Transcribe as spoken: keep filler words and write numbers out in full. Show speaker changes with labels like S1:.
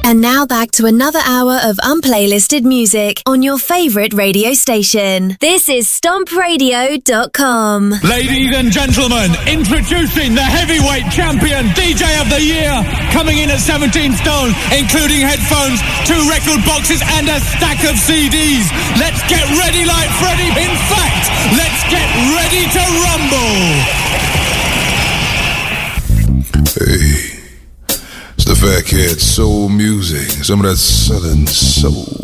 S1: And now back to another hour of unplaylisted music on your favourite radio station. This is stomp radio dot com.
S2: Ladies and gentlemen, introducing the heavyweight champion, D J of the year, coming in at seventeen stone, including headphones, two record boxes and a stack of C Ds. Let's get ready like Freddie. In fact, let's get ready to rumble.
S3: Hey, it's the Fat Cat Soul Music, some of that Southern soul.